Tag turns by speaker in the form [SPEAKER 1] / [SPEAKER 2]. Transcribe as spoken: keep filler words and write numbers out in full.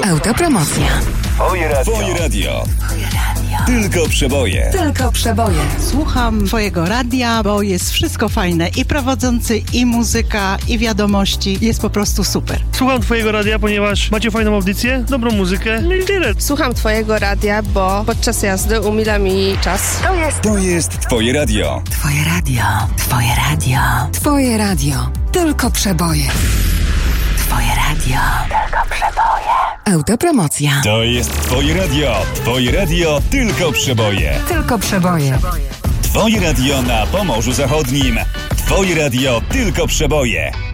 [SPEAKER 1] Autopromocja.
[SPEAKER 2] Twoje radio. Twoje radio.
[SPEAKER 1] Twoje radio.
[SPEAKER 2] Tylko przeboje.
[SPEAKER 1] Tylko przeboje.
[SPEAKER 3] Słucham twojego radia, bo jest wszystko fajne. I prowadzący, i muzyka, i wiadomości. Jest po prostu super.
[SPEAKER 4] Słucham twojego radia, ponieważ macie fajną audycję, dobrą muzykę, no i tyle.
[SPEAKER 5] Słucham twojego radia, bo podczas jazdy umila mi czas.
[SPEAKER 1] To jest...
[SPEAKER 2] To jest Twoje radio.
[SPEAKER 1] Twoje radio. Twoje radio. Twoje radio. Tylko przeboje. Twoje radio. Tylko przeboje. Autopromocja.
[SPEAKER 2] To jest Twoje radio. Twoje radio. Tylko przeboje.
[SPEAKER 1] Tylko przeboje.
[SPEAKER 2] Twoje radio na Pomorzu Zachodnim. Twoje radio. Tylko przeboje.